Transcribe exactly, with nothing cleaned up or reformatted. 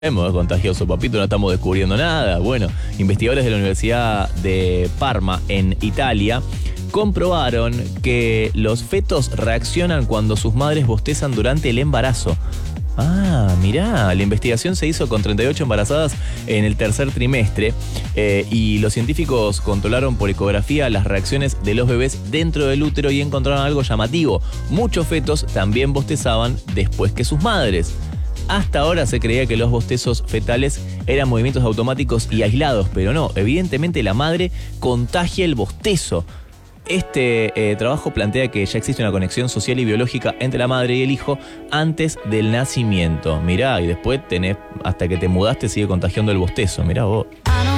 Es contagioso, papito, no estamos descubriendo nada. Bueno, investigadores de la Universidad de Parma, en Italia, comprobaron que los fetos reaccionan cuando sus madres bostezan durante el embarazo. Ah, mirá, la investigación se hizo con treinta y ocho embarazadas en el tercer trimestre eh, y los científicos controlaron por ecografía las reacciones de los bebés dentro del útero y encontraron algo llamativo. Muchos fetos también bostezaban después que sus madres. Hasta ahora se creía que los bostezos fetales eran movimientos automáticos y aislados, pero no, evidentemente la madre contagia el bostezo. Este eh, trabajo plantea que ya existe una conexión social y biológica entre la madre y el hijo antes del nacimiento. Mirá, y después tenés, hasta que te mudaste sigue contagiando el bostezo, mirá vos.